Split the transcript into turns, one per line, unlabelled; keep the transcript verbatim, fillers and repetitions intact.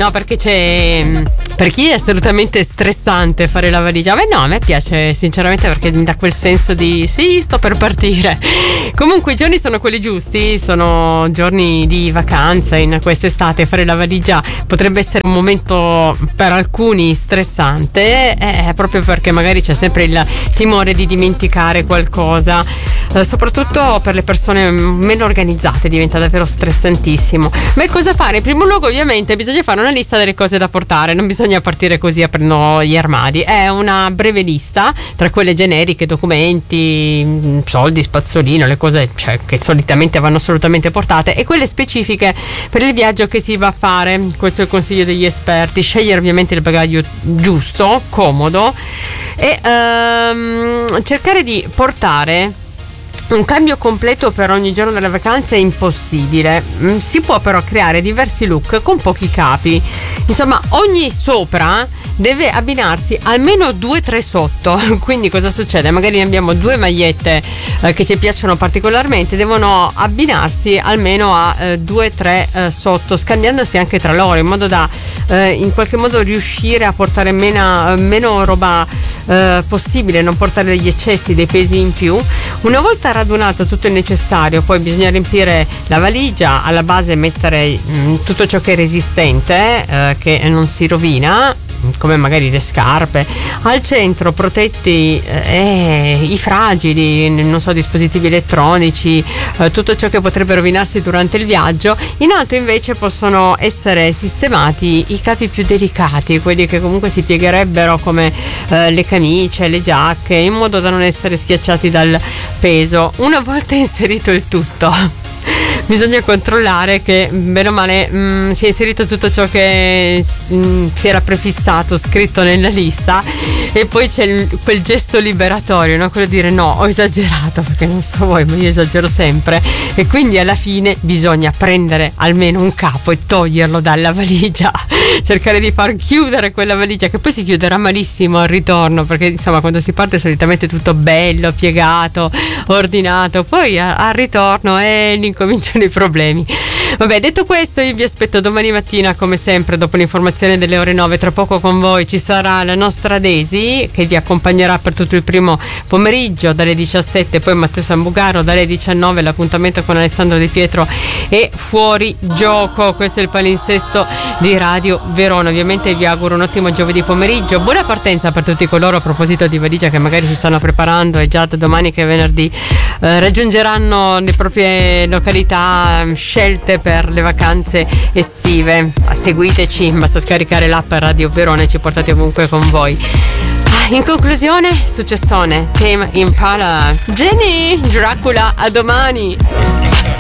No, perché c'è, per chi è assolutamente stressante fare la valigia, beh no, a me piace sinceramente perché mi dà quel senso di sì, sto per partire. Comunque i giorni sono quelli giusti, sono giorni di vacanza in quest'estate. Fare la valigia potrebbe essere un momento per alcuni stressante, eh, proprio perché magari c'è sempre il timore di dimenticare qualcosa, eh, soprattutto per le persone meno organizzate diventa davvero stressantissimo. Ma cosa fare? In primo luogo ovviamente bisogna fare una lista delle cose da portare, non bisogna partire così aprendo gli armadi, è una breve lista tra quelle generiche, documenti, soldi, spazzolino, le cose cioè, che solitamente vanno assolutamente portate, e quelle specifiche per il viaggio che si va a fare. Questo è il consiglio degli esperti: scegliere ovviamente il bagaglio giusto, comodo, e ehm, cercare di portare un cambio completo per ogni giorno della vacanza è impossibile. Si può però creare diversi look con pochi capi. Insomma, ogni sopra deve abbinarsi almeno due tre sotto. Quindi cosa succede? Magari ne abbiamo due magliette eh, che ci piacciono particolarmente, devono abbinarsi almeno a eh, due tre eh, sotto, scambiandosi anche tra loro, in modo da eh, in qualche modo riuscire a portare meno, meno roba eh, possibile, non portare degli eccessi, dei pesi in più. Una volta radunato tutto il necessario, poi bisogna riempire la valigia, alla base mettere mh, tutto ciò che è resistente, eh, che non si rovina, come magari le scarpe, al centro protetti eh, i fragili, non so, dispositivi elettronici, eh, tutto ciò che potrebbe rovinarsi durante il viaggio. In alto invece possono essere sistemati i capi più delicati, quelli che comunque si piegherebbero come eh, le camicie, le giacche, in modo da non essere schiacciati dal peso. Una volta inserito il tutto bisogna controllare che bene o male mh, sia inserito tutto ciò che mh, si era prefissato, scritto nella lista, e poi c'è il, quel gesto liberatorio, no? Quello di dire no, ho esagerato, perché non so voi ma io esagero sempre, e quindi alla fine bisogna prendere almeno un capo e toglierlo dalla valigia, cercare di far chiudere quella valigia, che poi si chiuderà malissimo al ritorno, perché insomma quando si parte solitamente tutto bello, piegato, ordinato, poi a, al ritorno e eh, incominciano i problemi. Vabbè, detto questo, io vi aspetto domani mattina come sempre dopo l'informazione delle ore nove. Tra poco con voi ci sarà la nostra Daisy che vi accompagnerà per tutto il primo pomeriggio dalle diciassette, poi Matteo Sambugaro dalle diciannove, l'appuntamento con Alessandro Di Pietro e Fuori Gioco. Questo è il palinsesto di Radio Verona. Ovviamente vi auguro un ottimo giovedì pomeriggio, buona partenza per tutti coloro, a proposito di valigia, che magari si stanno preparando e già da domani che è venerdì eh, raggiungeranno le proprie località scelte per le vacanze estive. Seguiteci, basta scaricare l'app Radio Verona e ci portate ovunque con voi. In conclusione, successone, Tame Impala, Jenny, Dracula, a domani.